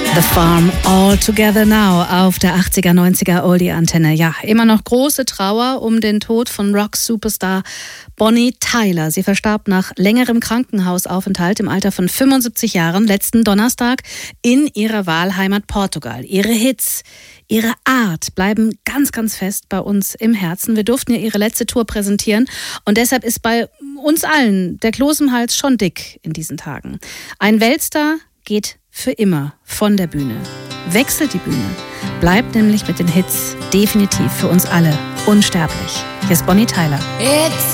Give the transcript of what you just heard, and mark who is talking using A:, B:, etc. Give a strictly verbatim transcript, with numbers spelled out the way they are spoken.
A: The Farm All Together Now auf der achtziger, neunziger Oldie-Antenne. Ja, immer noch große Trauer um den Tod von Rock-Superstar Bonnie Tyler. Sie verstarb nach längerem Krankenhausaufenthalt im Alter von fünfundsiebzig Jahren letzten Donnerstag in ihrer Wahlheimat Portugal. Ihre Hits, ihre Art bleiben ganz, ganz fest bei uns im Herzen. Wir durften ihr ihre letzte Tour präsentieren und deshalb ist bei uns allen der Kloß im Hals schon dick in diesen Tagen. Ein Weltstar geht für immer von der Bühne, wechselt die Bühne, bleibt nämlich mit den Hits definitiv für uns alle unsterblich. Hier ist Bonnie Tyler. It's